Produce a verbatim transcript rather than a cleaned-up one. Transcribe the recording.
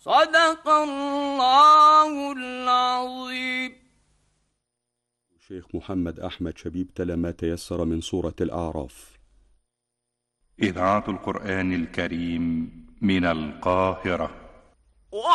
صدق الله العظيم. شيخ محمد أحمد شبيب تلا ما تيسر من سورة الأعراف. إذاعة القرآن الكريم من القاهرة.